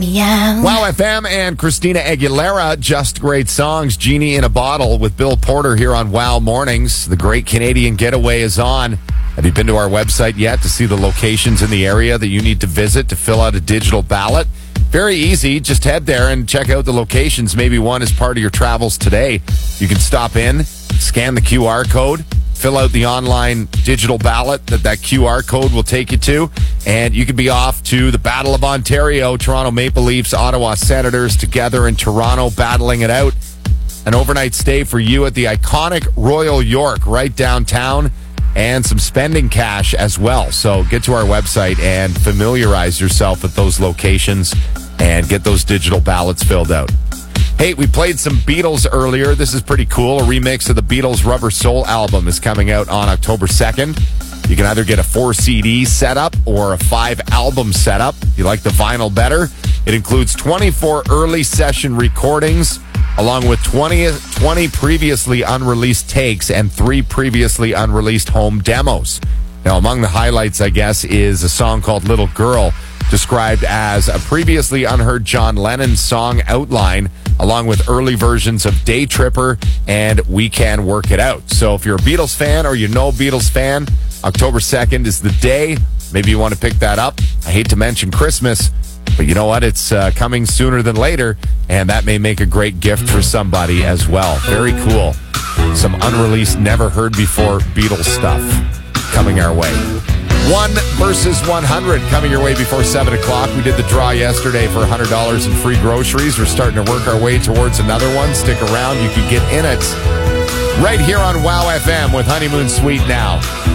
Meow. Wow FM and Christina Aguilera, Just Great Songs. Genie in a Bottle with Bill Porter here on Wow Mornings. The Great Canadian Getaway is on. Have you been to our website yet to see the locations in the area that you need to visit to fill out a digital ballot? Very easy. Just head there and check out the locations. Maybe one is part of your travels today. You can stop in, scan the QR code, fill out the online digital ballot that QR code will take you to, and you could be off to the Battle of Ontario, Toronto Maple Leafs, Ottawa Senators together in Toronto battling it out. An overnight stay for you at the iconic Royal York right downtown, and some spending cash as well. So get to our website and familiarize yourself with those locations and get those digital ballots filled out. Hey, we played some Beatles earlier. This is pretty cool. A remix of the Beatles' Rubber Soul album is coming out on October 2nd. You can either get a 4-CD setup or a 5-album setup. If you like the vinyl better, it includes 24 early session recordings, along with 20 previously unreleased takes and 3 previously unreleased home demos. Now, among the highlights, I guess, is a song called Little Girl, described as a previously unheard John Lennon song outline, along with early versions of Day Tripper and We Can Work It Out. So if you're a Beatles fan or you know a Beatles fan, October 2nd is the day. Maybe you want to pick that up. I hate to mention Christmas, but you know what? It's coming sooner than later, and that may make a great gift for somebody as well. Very cool. Some unreleased, never heard before Beatles stuff coming our way. 1 versus 100 coming your way before 7 o'clock. We did the draw yesterday for $100 in free groceries. We're starting to work our way towards another one. Stick around. You can get in it right here on Wow FM with Honeymoon Suite now.